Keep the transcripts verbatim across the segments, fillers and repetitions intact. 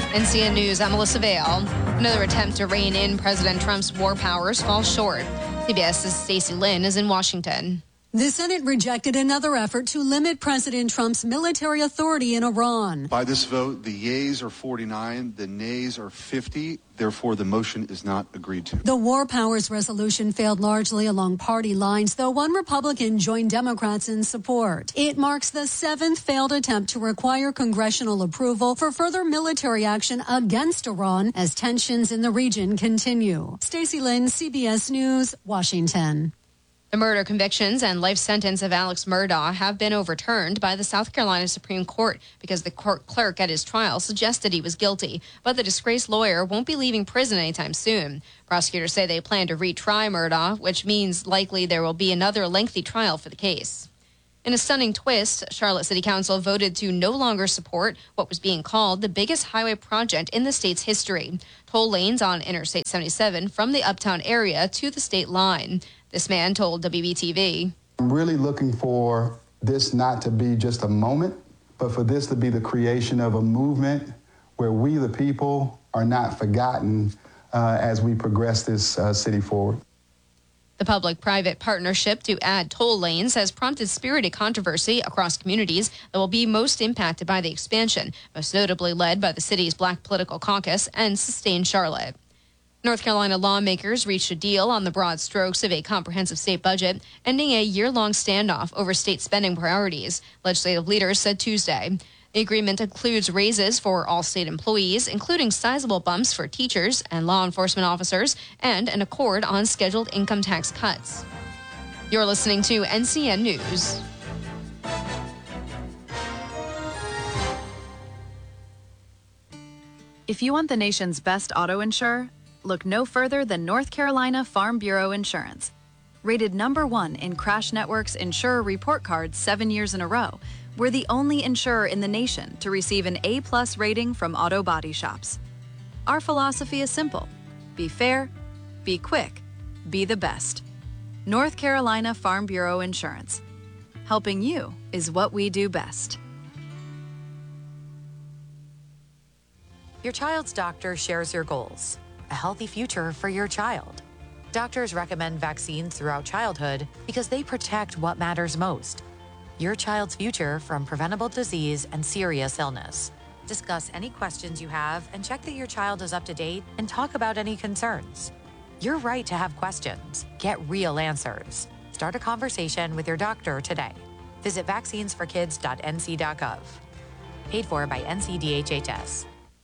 N C N News, I'm Melissa Vale. Another attempt to rein in President Trump's war powers falls short. CBS's Stacey Lynn is in Washington. The Senate rejected another effort to limit President Trump's military authority in Iran. By this vote, the yeas are forty-nine, the nays are fifty. Therefore, the motion is not agreed to. The war powers resolution failed largely along party lines, though one Republican joined Democrats in support. It marks the seventh failed attempt to require congressional approval for further military action against Iran as tensions in the region continue. Stacey Lynn, C B S News, Washington. The murder convictions and life sentence of Alex Murdaugh have been overturned by the South Carolina Supreme Court because the court clerk at his trial suggested he was guilty, but the disgraced lawyer won't be leaving prison anytime soon. Prosecutors say they plan to retry Murdaugh, which means likely there will be another lengthy trial for the case. In a stunning twist, Charlotte City Council voted to no longer support what was being called the biggest highway project in the state's history, toll lanes on Interstate seventy-seven from the uptown area to the state line. This man told W B T V. I'm really looking for this not to be just a moment, but for this to be the creation of a movement where we, the people, are not forgotten uh, as we progress this uh, city forward. The public-private partnership to add toll lanes has prompted spirited controversy across communities that will be most impacted by the expansion, most notably led by the city's Black Political Caucus and Sustain Charlotte. North Carolina lawmakers reached a deal on the broad strokes of a comprehensive state budget, ending a year-long standoff over state spending priorities, legislative leaders said Tuesday. The agreement includes raises for all state employees, including sizable bumps for teachers and law enforcement officers, and an accord on scheduled income tax cuts. You're listening to N C N News. If you want the nation's best auto insurer, look no further than North Carolina Farm Bureau Insurance. Rated number one in Crash Network's Insurer Report Card seven years in a row, we're the only insurer in the nation to receive an A-plus rating from auto body shops. Our philosophy is simple. Be fair, be quick, be the best. North Carolina Farm Bureau Insurance. Helping you is what we do best. Your child's doctor shares your goals. A healthy future for your child. Doctors recommend vaccines throughout childhood because they protect what matters most. Your child's future from preventable disease and serious illness. Discuss any questions you have and check that your child is up to date and talk about any concerns. You're right to have questions. Get real answers. Start a conversation with your doctor today. Visit vaccines for kids dot n c dot gov. Paid for by N C D H H S.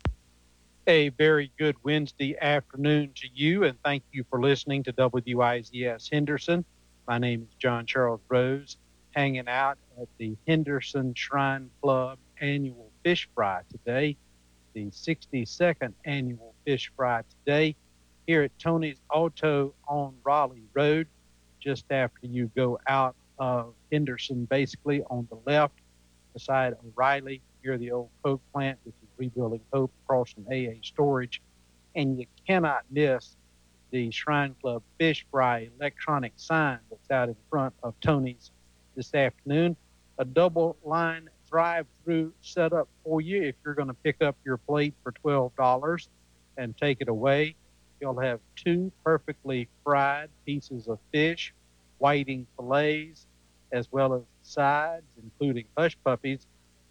A very good Wednesday afternoon to you, and thank you for listening to W I Z S Henderson. My name is John Charles Rose, hanging out at the Henderson Shrine Club annual fish fry today, the sixty-second annual fish fry today, here at Tony's Auto on Raleigh Road, just after you go out of Henderson, basically on the left, beside O'Reilly, near the old Coke plant, which is rebuilding Hope across from A A Storage. And you cannot miss the Shrine Club Fish Fry electronic sign that's out in front of Tony's this afternoon. A double line drive-through set up for you if you're going to pick up your plate for twelve dollars and take it away. You'll have two perfectly fried pieces of fish, whiting fillets, as well as sides, including hush puppies,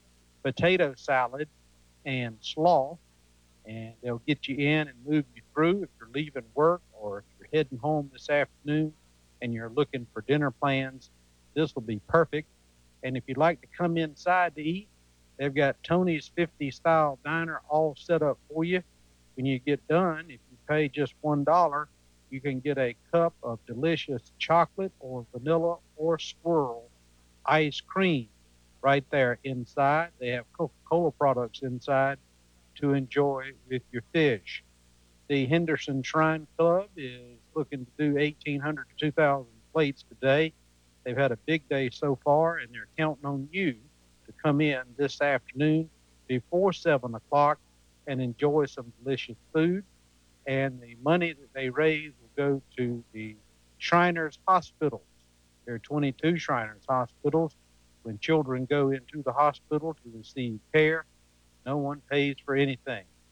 potato salad, and slaw, and they'll get you in and move you through if you're leaving work or if you're heading home this afternoon and you're looking for dinner plans. This will be perfect. And if you'd like to come inside to eat, they've got Tony's fifty style diner all set up for you. When you get done, if you pay just one dollar, you can get a cup of delicious chocolate or vanilla or swirl ice cream right there inside. They have Coca-Cola products inside to enjoy with your fish. The Henderson Shrine Club is looking to do eighteen hundred to two thousand plates today. They've had a big day so far, and they're counting on you to come in this afternoon before seven o'clock and enjoy some delicious food. And the money that they raise will go to the Shriners Hospitals. There are twenty-two Shriners Hospitals. When children go into the hospital to receive care, no one pays for anything.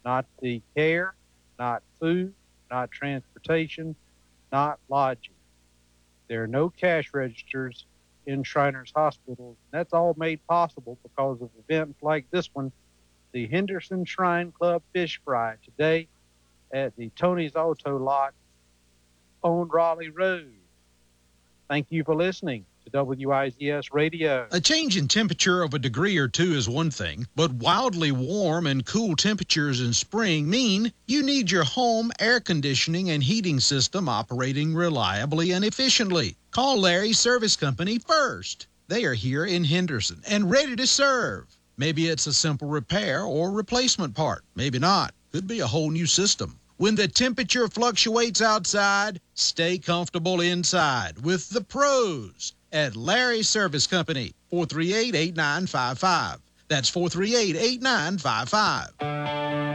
not the care, not food, not transportation, not lodging. There are no cash registers in Shriners Hospitals. That's all made possible because of events like this one, the Henderson Shrine Club Fish Fry, today at the Tony's Auto Lot on Raleigh Road. Thank you for listening to W I Z S Radio. A change in temperature of a degree or two is one thing, but wildly warm and cool temperatures in spring mean you need your home air conditioning and heating system operating reliably and efficiently. Call Larry Service Company first. They are here in Henderson and ready to serve. Maybe it's a simple repair or replacement part. Maybe not. Could be a whole new system. When the temperature fluctuates outside, stay comfortable inside with the pros at Larry Service Company, four three eight, eight nine five five. That's four three eight, eight nine five five.